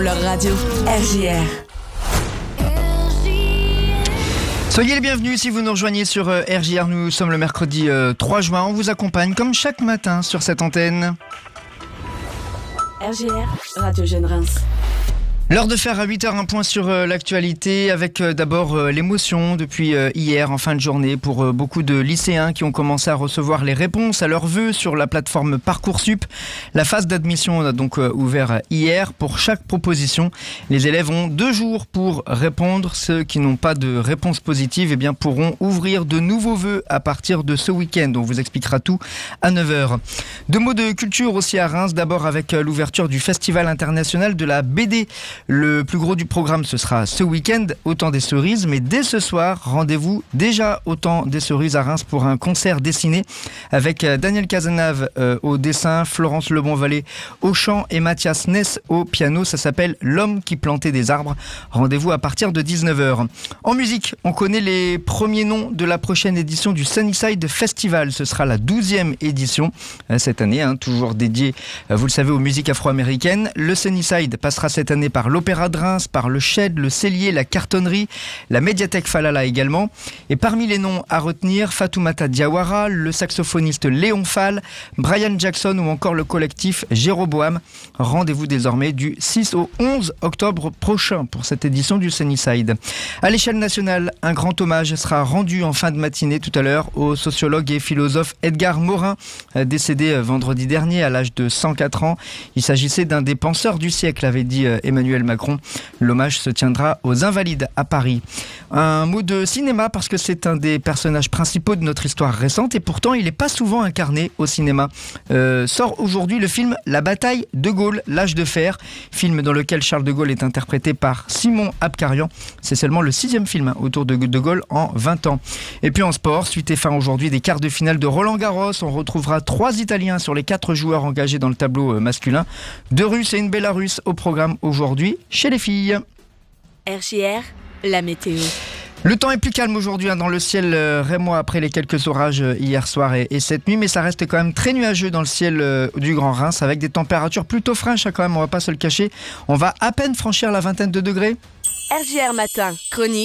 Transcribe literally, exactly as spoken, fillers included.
Leur radio, R J R. Soyez les bienvenus si vous nous rejoignez sur R J R. Nous sommes le mercredi trois juin. On vous accompagne comme chaque matin sur cette antenne. R J R, Radio Jeune Reims. L'heure de faire à huit heures un point sur euh, l'actualité avec euh, d'abord euh, l'émotion depuis euh, hier en fin de journée pour euh, beaucoup de lycéens qui ont commencé à recevoir les réponses à leurs vœux sur la plateforme Parcoursup. La phase d'admission a donc euh, ouvert hier. Pour chaque proposition, les élèves ont deux jours pour répondre. Ceux qui n'ont pas de réponse positive eh bien, pourront ouvrir de nouveaux vœux à partir de ce week-end. On vous expliquera tout à neuf heures. Deux mots de culture aussi à Reims, d'abord avec euh, l'ouverture du Festival international de la B D. Le plus gros du programme, ce sera ce week-end, au Temps des Cerises. Mais dès ce soir, rendez-vous déjà au Temps des Cerises à Reims pour un concert dessiné avec Daniel Cazenave euh, au dessin, Florence Lebonvalet au chant et Mathias Ness au piano. Ça s'appelle L'homme qui plantait des arbres. Rendez-vous à partir de dix-neuf heures. En musique, on connaît les premiers noms de la prochaine édition du Sunnyside Festival. Ce sera la douzième édition euh, cette année, hein, toujours dédiée, euh, vous le savez, aux musiques afro-américaines. Le Sunnyside passera cette année par l'Opéra de Reims, par le Shed, le Cellier, la Cartonnerie, la Médiathèque Falala également. Et parmi les noms à retenir, Fatoumata Diawara, le saxophoniste Léon Fall, Brian Jackson ou encore le collectif Jéroboam. Rendez-vous désormais du six au onze octobre prochain pour cette édition du Sunnyside. À l'échelle nationale, un grand hommage sera rendu en fin de matinée tout à l'heure au sociologue et philosophe Edgar Morin, décédé vendredi dernier à l'âge de cent quatre ans. Il s'agissait d'un des penseurs du siècle, avait dit Emmanuel Macron. L'hommage se tiendra aux Invalides à Paris. Un mot de cinéma parce que c'est un des personnages principaux de notre histoire récente et pourtant il n'est pas souvent incarné au cinéma. Euh, sort aujourd'hui le film La bataille de Gaulle, l'âge de fer, film dans lequel Charles de Gaulle est interprété par Simon Abkarian. C'est seulement le sixième film autour de De Gaulle en vingt ans. Et puis en sport, suite et fin aujourd'hui des quarts de finale de Roland Garros. On retrouvera trois Italiens sur les quatre joueurs engagés dans le tableau masculin. Deux Russes et une Bélarusse au programme aujourd'hui chez les filles. R J R, la météo. Le temps est plus calme aujourd'hui hein, dans le ciel euh, rémois après les quelques orages euh, hier soir et, et cette nuit, mais ça reste quand même très nuageux dans le ciel euh, du Grand Reims avec des températures plutôt fraîches hein, quand même, on va pas se le cacher. On va à peine franchir la vingtaine de degrés. R J R Matin, chronique.